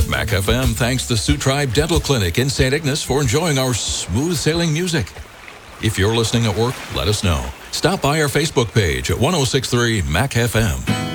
Mac FM thanks the Sioux Tribe Dental Clinic in St. Ignace for enjoying our smooth sailing music. If you're listening at work, let us know. Stop by our Facebook page at 1063 Mac FM.